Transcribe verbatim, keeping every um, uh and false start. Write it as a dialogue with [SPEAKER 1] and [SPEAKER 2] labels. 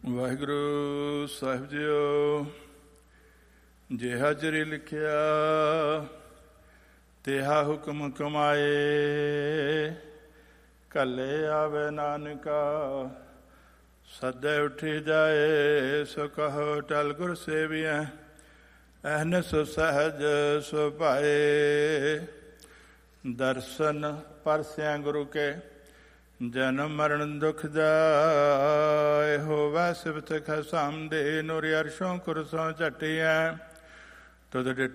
[SPEAKER 1] ਵਾਹਿਗੁਰੂ ਸਾਹਿਬ JIO. ਜਿਹਾ ਚਿਰ ਲਿਖਿਆ ਤਿਹਾ ਹੁਕਮ ਕਮਾਏ, ਕੱਲੇ ਆਵੇ ਨਾਨਕਾ ਸੱਦੇ ਉੱਠੀ ਜਾਏ। ਸੋ ਕਹੋ ਟਲ ਗੁਰ ਸੇਵੀਐ, ਐਹਨ ਸੋ ਸਹਿਜ ਸੋ ਭਾਏ। ਦਰਸ਼ਨ ਪਰਸਿਆ ਗੁਰੂ ਕੇ, ਜਨਮ ਮਰਨ ਦੁਖ ਜਾਏ। ਹੋਵੈ ਸਿਫਤ ਖਸਮ ਦੇ, ਨੂਰ ਅਰਸ਼ੋਂ ਕੁਰਸੋਂ ਝਟੀਐ। ਤੁਧ